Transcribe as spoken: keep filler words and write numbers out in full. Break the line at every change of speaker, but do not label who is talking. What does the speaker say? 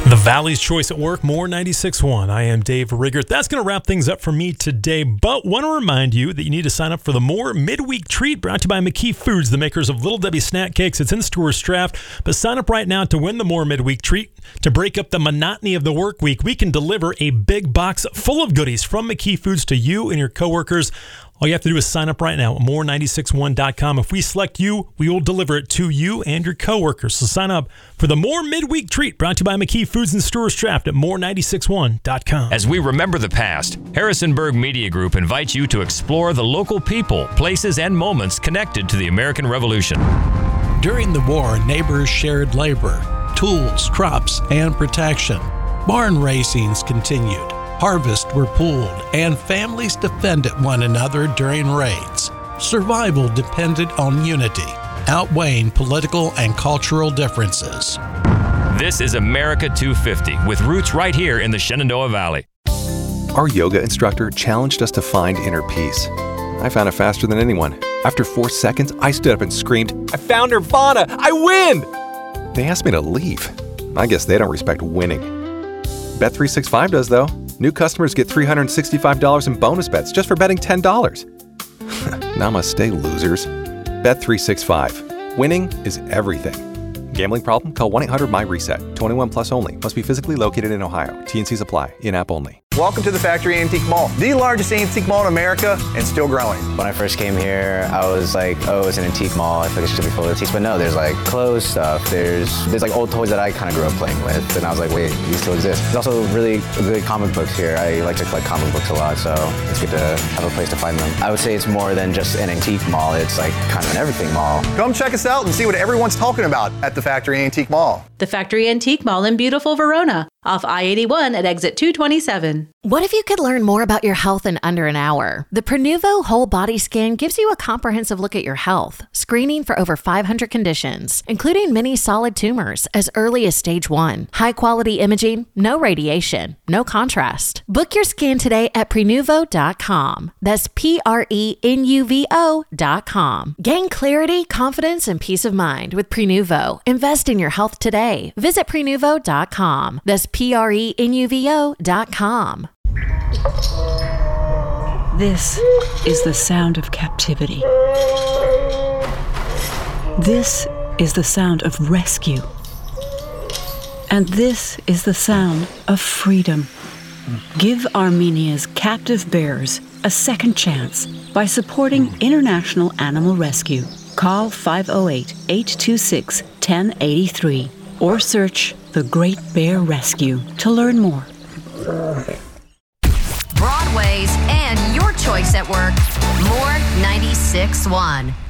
The Valley's Choice at Work, More ninety-six point one. I am Dave Riggert. That's going to wrap things up for me today, but want to remind you that you need to sign up for the More Midweek Treat brought to you by McKee Foods, the makers of Little Debbie Snack Cakes. It's in Stores Draft, but sign up right now to win the More Midweek Treat. To break up the monotony of the work week, we can deliver a big box full of goodies from McKee Foods to you and your coworkers. All you have to do is sign up right now at more nine six one dot com. If we select you, we will deliver it to you and your coworkers. So sign up for the More Midweek Treat brought to you by McKee Foods and Stores Draft at more nine six one dot com.
As we remember the past, Harrisonburg Media Group invites you to explore the local people, places, and moments connected to the American Revolution.
During the war, neighbors shared labor, tools, crops, and protection. Barn racings continued. Harvests were pooled, and families defended one another during raids. Survival depended on unity, outweighing political and cultural differences.
This is America two fifty, with roots right here in the Shenandoah Valley.
Our yoga instructor challenged us to find inner peace. I found it faster than anyone. After four seconds, I stood up and screamed, "I found Nirvana! I win!" They asked me to leave. I guess they don't respect winning. Bet three sixty-five does, though. New customers get three hundred sixty-five dollars in bonus bets just for betting ten dollars. Namaste, losers. Bet three sixty-five. Winning is everything. Gambling problem? Call one eight hundred my reset. twenty-one plus only. Must be physically located in Ohio. T and Cs apply. In-app only.
Welcome to the Factory Antique Mall, the largest antique mall in America and still growing.
When I first came here, I was like, oh, it's an antique mall. I feel like it should be full of antiques. But no, there's like clothes stuff. There's there's like old toys that I kind of grew up playing with. And I was like, wait, these still exist. There's also really good comic books here. I like to collect comic books a lot, so it's good to have a place to find them. I would say it's more than just an antique mall. It's like kind of an everything mall.
Come check us out and see what everyone's talking about at the Factory Antique Mall.
The Factory Antique Mall in beautiful Verona, off I eighty-one at exit two twenty-seven.
What if you could learn more about your health in under an hour? The Prenuvo Whole Body Scan gives you a comprehensive look at your health, screening for over five hundred conditions, including many solid tumors as early as stage one. High-quality imaging, no radiation, no contrast. Book your scan today at prenuvo dot com. That's P R E N U V O dot com. Gain clarity, confidence, and peace of mind with Prenuvo. Invest in your health today. Visit prenuvo dot com. That's P R E N U V O dot com.
This is the sound of captivity. This is the sound of rescue. And this is the sound of freedom. Give Armenia's captive bears a second chance by supporting International Animal Rescue. Call five oh eight, eight two six, one oh eight three or search The Great Bear Rescue to learn more.
Broadway's and your choice at work. More ninety-six point one.